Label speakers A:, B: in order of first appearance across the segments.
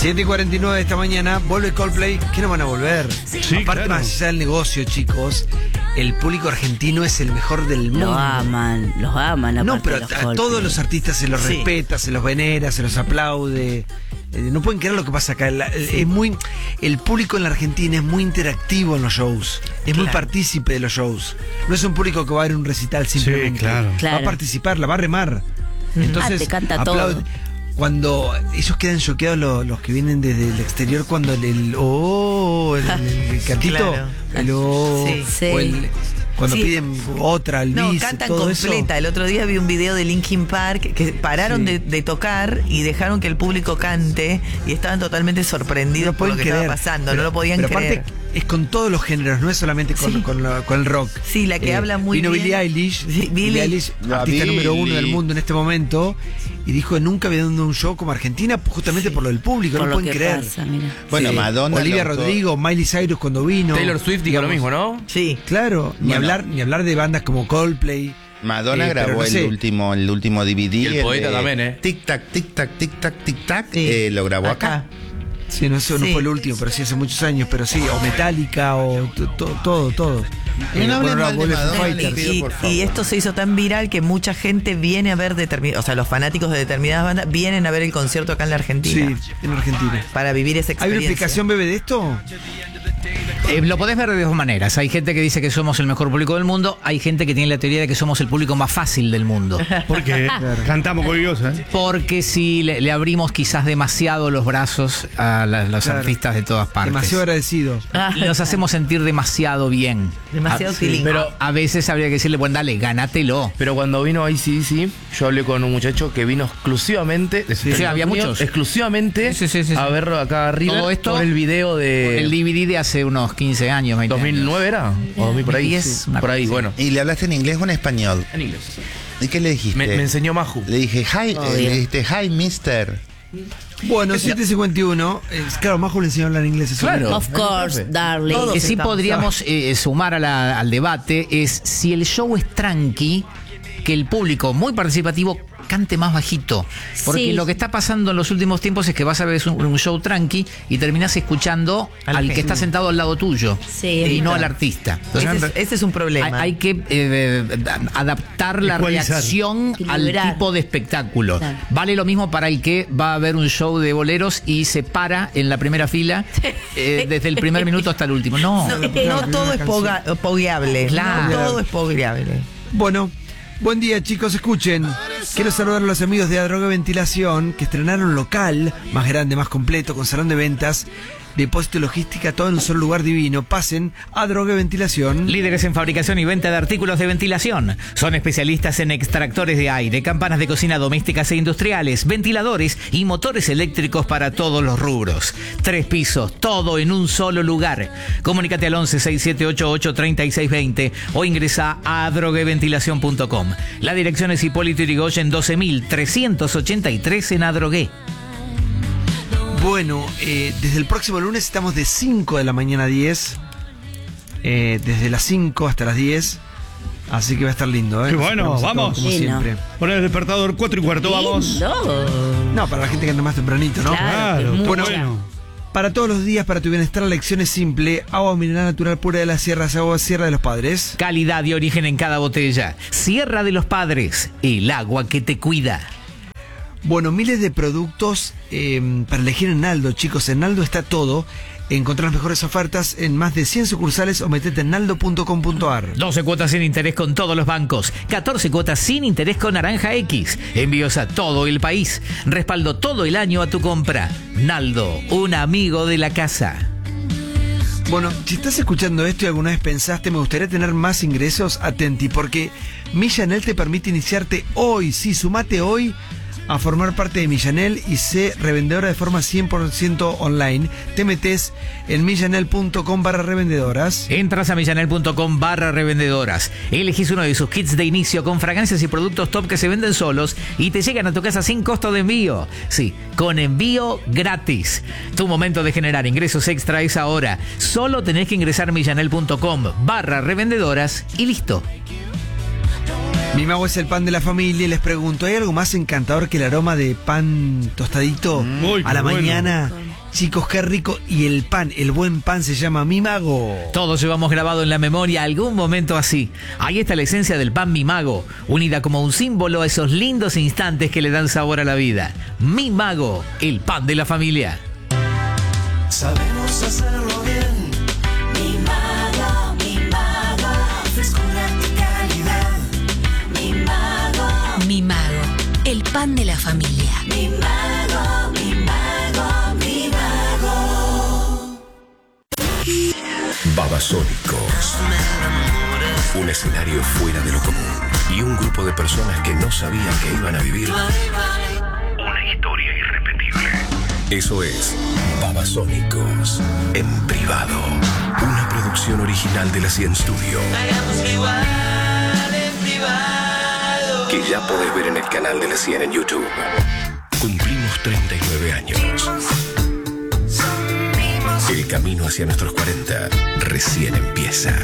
A: 7:49 de esta mañana, vuelve Coldplay. ¿Qué no van a volver?
B: Sí,
A: Aparte,
B: claro.
A: más allá del negocio, chicos, el público argentino es el mejor del mundo.
C: Los aman
A: No,
C: aparte
A: pero
C: de los
A: a
C: Coldplay.
A: todos los artistas se los
C: Sí.
A: respeta, se los venera, se los aplaude. No pueden creer lo que pasa acá. Es muy, el público en la Argentina es muy interactivo en los shows. Es muy partícipe de los shows. No es un público que va a ver un recital simplemente.
B: claro.
A: Va a
C: Claro.
A: participar, la va a remar. Entonces,
C: te canta
A: aplaude.
C: todo.
A: Cuando ellos quedan choqueados, los que vienen desde el exterior, cuando el cantito,
D: Claro.
A: el oh,
C: Sí.
A: o el, cuando
D: Sí.
A: piden otra, el
D: No,
A: bis,
D: cantan
A: todo
D: completa. El otro día vi un video de Linkin Park que pararon
A: Sí.
D: de tocar y dejaron que el público cante y estaban totalmente sorprendidos por lo que estaba pasando. No lo podían
A: pero
D: creer.
A: Aparte, es con todos los géneros, no es solamente con,
D: Sí.
A: con el rock.
D: Sí, la que habla muy
A: vino
D: bien.
A: Billie Eilish,
D: Sí,
A: Billie Eilish,
B: La
A: artista número 1 del
B: Billie.
A: mundo en este momento, y dijo que nunca había dado un show como Argentina, justamente por lo del público,
C: Por
A: no
C: lo
A: pueden
C: que
A: creer.
C: pasa, mira.
E: Bueno, Madonna
A: Olivia
E: lo-
A: Rodrigo, Miley Cyrus cuando vino.
F: Taylor Swift dijo lo mismo, ¿no?
D: Sí.
A: Claro, ni
E: Bueno.
A: hablar de bandas como Coldplay.
E: Madonna
A: pero
E: grabó
A: no sé.
E: el último DVD.
F: Y el poeta
E: de
F: también, ¿eh?
E: Tic tac, tic tac, tic tac, tic tac.
D: Sí.
E: Lo grabó acá.
A: Sí, no, eso no
D: Sí.
A: fue el último, pero sí hace muchos años, pero sí, o Metallica, o todo.
E: No hablen mal de
A: Volve Foo
E: Madonna,
A: Fighters.
E: les pido, por favor.
D: Y esto se hizo tan viral que mucha gente viene a ver o sea, los fanáticos de determinadas bandas vienen a ver el concierto acá en la Argentina.
A: Sí, en Argentina.
D: Para vivir esa
A: ¿Hay una
D: experiencia.
A: explicación, bebé, de esto?
B: Lo podés ver de dos maneras. Hay gente que dice que somos el mejor público del mundo. Hay gente que tiene la teoría de que somos el público más fácil del mundo.
G: Porque cantamos curiosa, ¿eh?
B: Porque si le abrimos quizás demasiado los brazos a los
A: Claro.
B: artistas de todas partes.
A: Demasiado agradecido.
D: Ah,
B: Los hacemos sentir demasiado bien.
D: demasiado tilingo.
F: Pero
B: A veces habría que decirle, bueno, dale, gánatelo.
F: Pero cuando vino AC/DC, yo hablé con un muchacho que vino exclusivamente de Estados
B: había
F: Unidos,
B: muchos.
F: exclusivamente
B: Sí.
F: a verlo acá arriba.
B: Todo esto
F: por el video de
B: El DVD de hace unos 15 años, 20 años.
F: 2009 era, o 2000 por ahí.
B: 2010,
F: Sí,
B: una
F: por ahí,
B: cosa así.
F: bueno.
E: ¿Y le hablaste en inglés o en español?
F: En inglés.
E: ¿Y qué le dijiste?
F: Me enseñó Maju.
E: Le dije, hi,
C: Oh,
E: le
C: bien.
E: dijiste, hi, mister.
A: Bueno, 7:51. Claro, Majo le enseñó a hablar inglés. Eso
F: Claro.
C: Of course, darling.
D: Todos
B: Que sí
D: estamos.
B: podríamos sumar al debate es si el show es tranqui, que el público muy participativo cante más bajito. Porque
C: Sí.
B: lo que está pasando en los últimos tiempos es que vas a ver un show tranqui y terminás escuchando al que está sentado al lado tuyo
C: Sí,
B: y
C: es
B: no
C: verdad.
B: al artista.
D: Ese es un problema.
B: Hay que adaptar la
G: Ecualizar.
B: reacción al
C: Equilibrar.
B: tipo de espectáculo.
C: Claro.
B: Vale lo mismo para el que va a ver un show de boleros y se para en la primera fila desde el primer minuto hasta el último. No.
D: No todo es pogueable.
B: Claro.
D: No todo es pogueable.
A: Bueno, buen día, chicos. Escuchen. Quiero saludar a los amigos de Adroga Ventilación que estrenaron local, más grande, más completo, con salón de ventas, depósito y logística, todo en un solo lugar divino. Pasen a Adroga Ventilación.
B: Líderes en fabricación y venta de artículos de ventilación. Son especialistas en extractores de aire, campanas de cocina domésticas e industriales, ventiladores y motores eléctricos para todos los rubros. 3 pisos, todo en un solo lugar. Comunícate al 11-6788-3620 o ingresa a adrogueventilación.com. La dirección es Hipólito Yrigoyen 12.383 en Adrogué.
A: Bueno, desde el próximo lunes estamos de 5 de la mañana a 10. Desde las 5 hasta las 10. Así que va a estar lindo, ¿eh?
G: Qué bueno,
A: Vamos a todo
G: vamos.
A: Como
C: Sí, no.
A: siempre.
G: Poner el despertador 4:15, vamos.
C: Lindo.
A: No, para la gente que anda más tempranito, ¿no?
C: Claro, que mucha.
A: Bueno, para todos los días, para tu bienestar, la lección es simple. Agua mineral natural pura de las sierras, agua Sierra de los Padres.
B: Calidad y origen en cada botella. Sierra de los Padres, el agua que te cuida.
A: Bueno, miles de productos para elegir en Naldo, chicos. En Naldo está todo. Encontrar las mejores ofertas en más de 100 sucursales o metete en naldo.com.ar.
B: 12 cuotas sin interés con todos los bancos. 14 cuotas sin interés con Naranja X. Envíos a todo el país. Respaldo todo el año a tu compra. Naldo, un amigo de la casa.
A: Bueno, si estás escuchando esto y alguna vez pensaste, me gustaría tener más ingresos, atenti, porque Millanel te permite iniciarte hoy. Sí, sumate hoy a formar parte de Millanel y sé revendedora de forma 100% online. Te metes en millanel.com/revendedoras.
B: Entras a millanel.com/revendedoras. Elegís uno de sus kits de inicio con fragancias y productos top que se venden solos y te llegan a tu casa sin costo de envío. Sí, con envío gratis. Tu momento de generar ingresos extra es ahora. Solo tenés que ingresar a millanel.com/revendedoras y listo.
A: Mi mago es el pan de la familia y les pregunto, ¿hay algo más encantador que el aroma de pan tostadito
G: Uy,
A: a la
G: qué bueno.
A: mañana Chicos, qué rico. Y el pan, el buen pan se llama Mi Mago.
B: Todos llevamos grabado en la memoria algún momento así. Ahí está la esencia del pan Mi Mago, unida como un símbolo a esos lindos instantes que le dan sabor a la vida. Mi Mago, el pan de la familia.
H: Sabemos hacerlo bien. Mi mago, frescura y calidad. Mi mago,
I: el pan de la familia.
H: mi mago, mi mago, mi mago.
J: Babasónicos. Un escenario fuera de lo común y un grupo de personas que no sabían que iban a vivir una historia irrepetible. Eso es Babasónicos en privado. Una producción original de la Cien Studio. Que ya podés ver en el canal de la Cien en YouTube. Cumplimos 39 años. El camino hacia nuestros 40 recién empieza.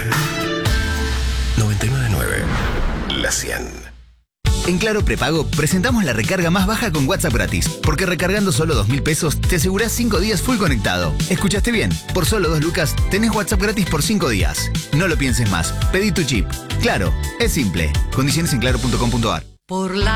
J: 99.9 La 100.
K: En Claro Prepago presentamos la recarga más baja con WhatsApp gratis, porque recargando solo 2.000 pesos te asegurás 5 días full conectado. ¿Escuchaste bien? Por solo 2 lucas tenés WhatsApp gratis por 5 días. No lo pienses más, pedí tu chip. Claro, es simple. Condiciones en claro.com.ar.
H: Por la